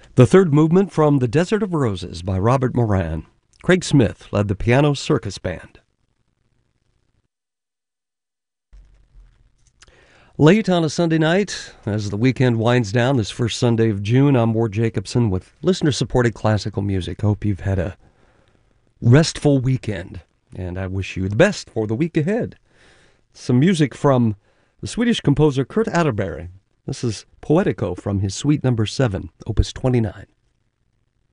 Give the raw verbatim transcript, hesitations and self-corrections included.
The third movement from The Desert of Roses by Robert Moran. Craig Smith led the Piano Circus Band. Late on a Sunday night, as the weekend winds down, this first Sunday of June, I'm Ward Jacobson with listener-supported classical music. Hope you've had a restful weekend, and I wish you the best for the week ahead. Some music from the Swedish composer Kurt Atterbury. This is Poetico from his Suite Number seven, Opus twenty-nine.